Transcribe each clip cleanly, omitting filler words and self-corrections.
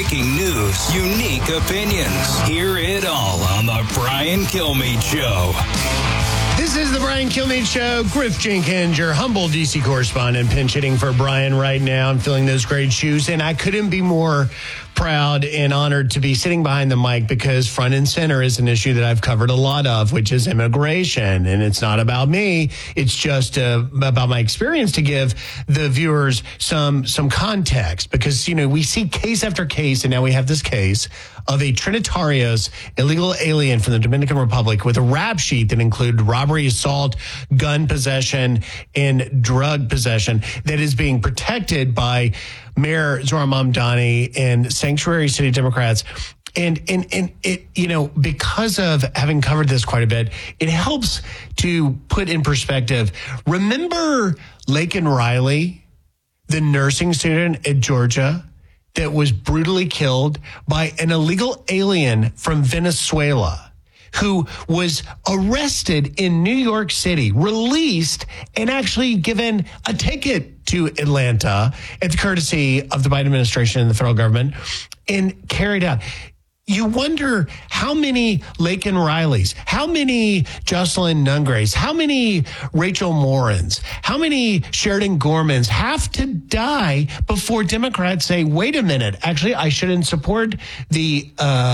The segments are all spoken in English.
breaking news, unique opinions. Hear it all on the Brian Kilmeade Show. This is the Brian Kilmeade Show. Griff Jenkins, your humble DC correspondent, pinch hitting for Brian right now. I'm filling those great shoes, and I couldn't be more proud and honored to be sitting behind the mic because front and center is an issue that I've covered a lot of, which is immigration. And it's not about me. It's just about my experience to give the viewers some context because, you know, we see case after case, and now we have this case of a Trinitarios illegal alien from the Dominican Republic with a rap sheet that included robbery, assault, gun possession, and drug possession that is being protected by Mayor Zohran Mamdani and Sanctuary City Democrats. And it, you know, because of having covered this quite a bit, it helps to put in perspective. Remember Laken Riley, the nursing student at Georgia that was brutally killed by an illegal alien from Venezuela who was arrested in New York City, released, and actually given a ticket to Atlanta at the courtesy of the Biden administration and the federal government and carried out. You wonder how many Laken Rileys, how many Jocelyn Nungrays, how many Rachel Morans, how many Sheridan Gormans have to die before Democrats say, wait a minute, actually, I shouldn't support the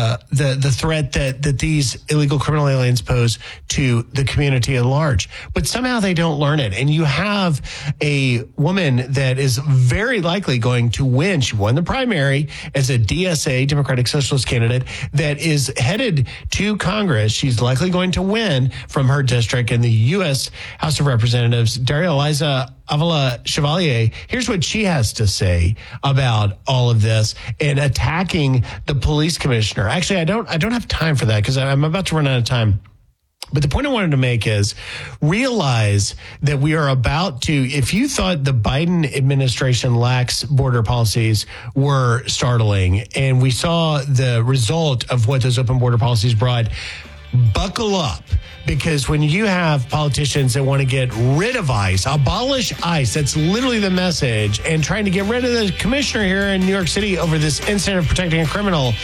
threat that these illegal criminal aliens pose to the community at large. But somehow they don't learn it. And you have a woman that is very likely going to win. She won the primary as a DSA, Democratic Socialist candidate, that is headed to Congress. She's likely going to win from her district in the U.S. House of Representatives, Daria Eliza Avila Chevalier. Here's what she has to say about all of this and attacking the police commissioner. Actually, I don't have time for that because I'm about to run out of time. But the point I wanted to make is realize that we are about to, if you thought the Biden administration lax border policies were startling, and we saw the result of what those open border policies brought, buckle up. Because when you have politicians that want to get rid of ICE, abolish ICE, that's literally the message, and trying to get rid of the commissioner here in New York City over this incident of protecting a criminal,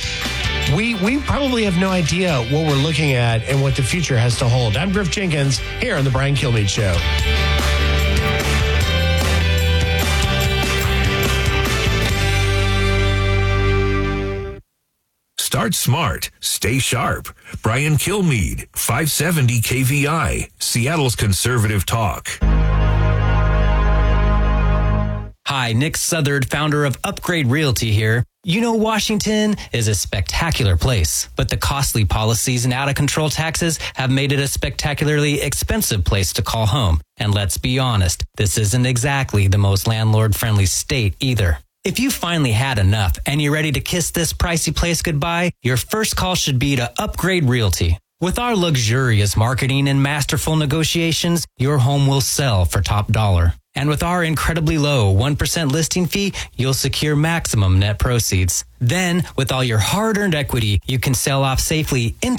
we probably have no idea what we're looking at and what the future has to hold. I'm Griff Jenkins here on The Brian Kilmeade Show. Start smart. Stay sharp. Brian Kilmeade, 570 KVI, Seattle's conservative talk. Hi, Nick Southard, founder of Upgrade Realty here. You know, Washington is a spectacular place, but the costly policies and out-of-control taxes have made it a spectacularly expensive place to call home. And let's be honest, this isn't exactly the most landlord-friendly state either. If you finally had enough and you're ready to kiss this pricey place goodbye, your first call should be to Upgrade Realty. With our luxurious marketing and masterful negotiations, your home will sell for top dollar. And with our incredibly low 1% listing fee, you'll secure maximum net proceeds. Then, with all your hard-earned equity, you can sell off safely into